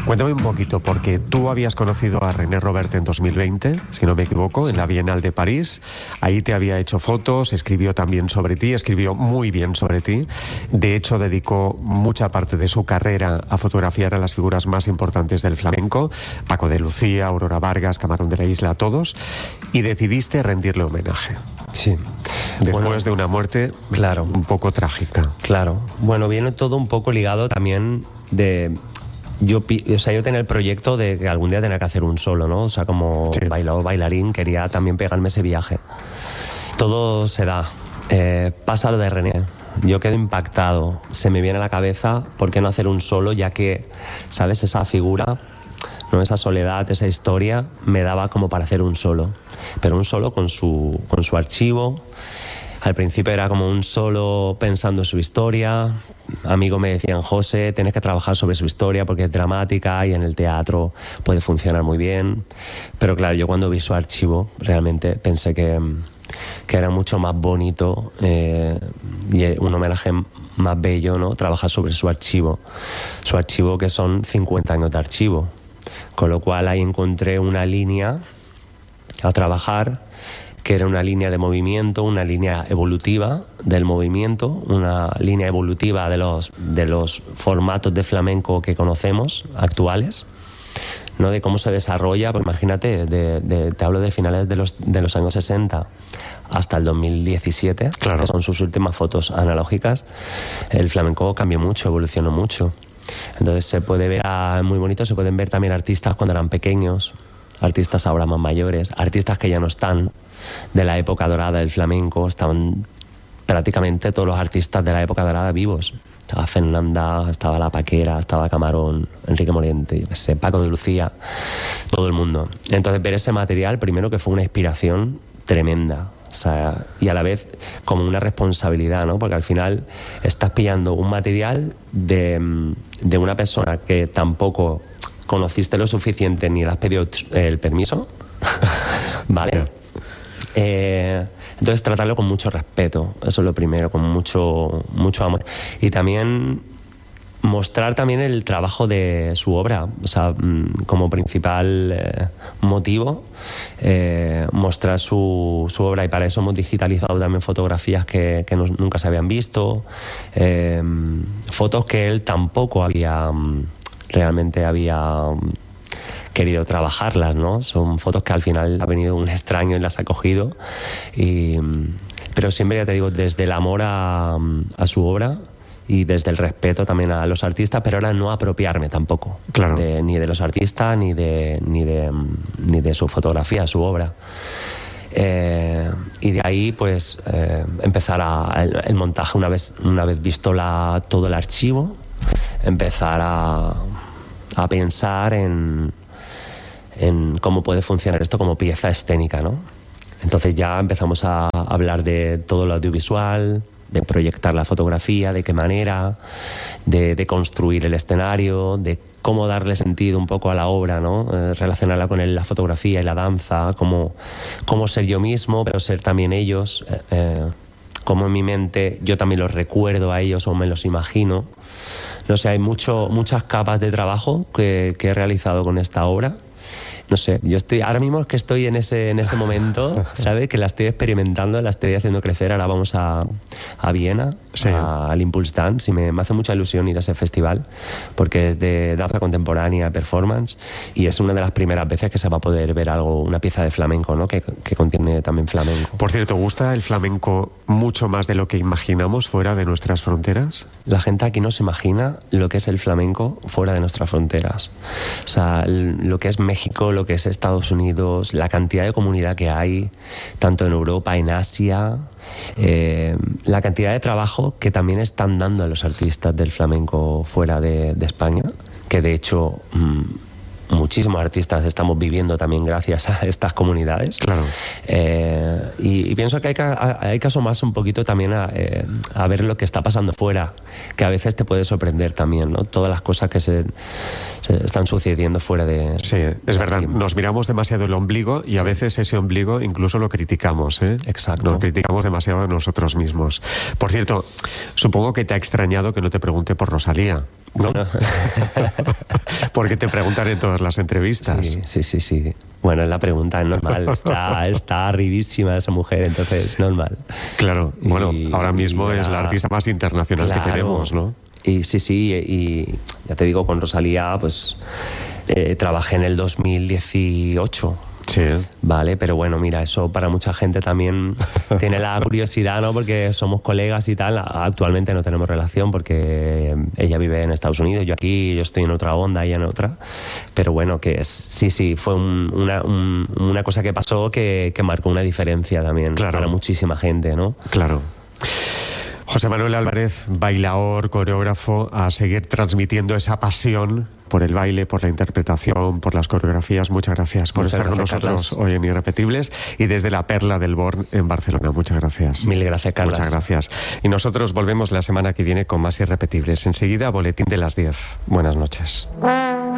Cuéntame un poquito, porque tú habías conocido a René Robert en 2020, si no me equivoco, en la Bienal de París. Ahí te había hecho fotos, escribió también sobre ti, escribió muy bien sobre ti. De hecho, dedicó mucha parte de su carrera a fotografiar a las figuras más importantes del flamenco, Paco de Lucía, Aurora Vargas, Camarón de la Isla, a todos, y decidiste rendirle homenaje. Sí. Después de una muerte, claro, un poco trágica. Claro. Bueno, viene todo un poco ligado también de... Yo tenía el proyecto de que algún día tenía que hacer un solo, ¿no? O sea, como bailarín, quería también pegarme ese viaje. Todo se da. Pasa lo de René. Yo quedo impactado. Se me viene a la cabeza, ¿por qué no hacer un solo? Ya que, ¿sabes? Esa figura, ¿no? Esa soledad, esa historia, me daba como para hacer un solo. Pero un solo con su archivo. Al principio era como un solo pensando en su historia. Amigos me decían, José, tienes que trabajar sobre su historia porque es dramática y en el teatro puede funcionar muy bien. Pero claro, yo cuando vi su archivo realmente pensé que era mucho más bonito y un homenaje más bello, ¿no? Trabajar sobre su archivo. Su archivo, que son 50 años de archivo. Con lo cual ahí encontré una línea a trabajar, que era una línea de movimiento, una línea evolutiva del movimiento, una línea evolutiva de los formatos de flamenco que conocemos, actuales, ¿no? De cómo se desarrolla, pues imagínate, te hablo de finales de los años 60 hasta el 2017, claro, que son sus últimas fotos analógicas. El flamenco cambió mucho, evolucionó mucho. Entonces se puede ver, muy bonito, se pueden ver también artistas cuando eran pequeños, artistas ahora más mayores, artistas que ya no están, de la época dorada del flamenco. Estaban prácticamente todos los artistas de la época dorada vivos. Estaba Fernanda, estaba La Paquera, estaba Camarón, Enrique Morente, Paco de Lucía, todo el mundo. Entonces ver ese material, primero que fue una inspiración tremenda, o sea, y a la vez como una responsabilidad, ¿no? Porque al final estás pillando un material de una persona que tampoco conociste lo suficiente ni le has pedido el permiso, ¿vale? Entonces tratarlo con mucho respeto, eso es lo primero, con mucho amor. Y también mostrar también el trabajo de su obra, o sea, como principal motivo, mostrar su obra, y para eso hemos digitalizado también fotografías que nunca se habían visto, fotos que él tampoco realmente había querido trabajarlas, ¿no? Son fotos que al final ha venido un extraño y las ha cogido, pero siempre, ya te digo, desde el amor a su obra y desde el respeto también a los artistas, pero ahora no apropiarme tampoco, claro, ni de los artistas ni de su fotografía, su obra. Y de ahí pues empezar el montaje, una vez visto todo el archivo, empezar a pensar en cómo puede funcionar esto como pieza escénica, ¿no? Entonces ya empezamos a hablar de todo lo audiovisual, de proyectar la fotografía, de qué manera, de construir el escenario, de cómo darle sentido un poco a la obra, ¿no? Relacionarla con la fotografía y la danza, cómo ser yo mismo, pero ser también ellos, como en mi mente yo también los recuerdo a ellos o me los imagino. No sé, hay muchas capas de trabajo que he realizado con esta obra. No sé, ahora mismo es que estoy en ese momento, ¿sabes? Que la estoy experimentando, la estoy haciendo crecer. Ahora vamos a Viena, sí, al Impulse Dance, y me hace mucha ilusión ir a ese festival, porque es de danza contemporánea, performance, y es una de las primeras veces que se va a poder ver una pieza de flamenco, ¿no? Que contiene también flamenco. Por cierto, ¿gusta el flamenco mucho más de lo que imaginamos fuera de nuestras fronteras? La gente aquí no se imagina lo que es el flamenco fuera de nuestras fronteras. O sea, lo que es México, lo que es Estados Unidos, la cantidad de comunidad que hay, tanto en Europa, en Asia, la cantidad de trabajo que también están dando a los artistas del flamenco fuera de España, que de hecho muchísimos artistas estamos viviendo también gracias a estas comunidades. Claro. Y pienso que hay que asomarse un poquito también a ver lo que está pasando fuera, que a veces te puede sorprender también, ¿no? Todas las cosas que se están sucediendo fuera de... Sí, es verdad. Nos miramos demasiado el ombligo y a veces ese ombligo incluso lo criticamos, ¿eh? Exacto. Nos criticamos demasiado a nosotros mismos. Por cierto, supongo que te ha extrañado que no te pregunte por Rosalía, ¿no? Bueno. Porque te preguntan en todas las entrevistas. Sí. Bueno, es la pregunta, es normal. Está arribísima esa mujer, entonces, normal. Claro, bueno, ahora mismo es la artista más internacional que tenemos, ¿no? Y y ya te digo, con Rosalía, pues trabajé en el 2018. Sí. Vale, pero bueno, mira, eso para mucha gente también tiene la curiosidad, ¿no? Porque somos colegas y tal. Actualmente no tenemos relación porque ella vive en Estados Unidos, yo aquí, yo estoy en otra onda, ella en otra. Pero bueno, que sí, fue una cosa que pasó que marcó una diferencia también para muchísima gente, ¿no? Claro. José Manuel Álvarez, bailaor, coreógrafo, a seguir transmitiendo esa pasión por el baile, por la interpretación, por las coreografías. Muchas gracias por estar con nosotros hoy en Irrepetibles y desde la Perla del Born en Barcelona. Muchas gracias. Mil gracias, Carlos. Muchas gracias. Y nosotros volvemos la semana que viene con más Irrepetibles. Enseguida, boletín de las 10. Buenas noches.